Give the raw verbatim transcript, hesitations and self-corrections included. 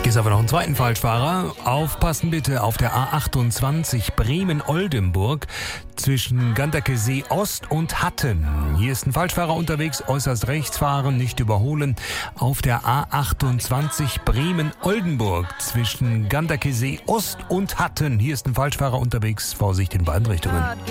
Hier ist aber noch ein zweiten Falschfahrer. Aufpassen bitte auf der A achtundzwanzig Bremen-Oldenburg zwischen Ganderkesee Ost und Hatten. Hier ist ein Falschfahrer unterwegs, äußerst rechts fahren, nicht überholen. Auf der A achtundzwanzig Bremen-Oldenburg zwischen Ganderkesee Ost und Hatten. Hier ist ein Falschfahrer unterwegs, Vorsicht in beiden Richtungen.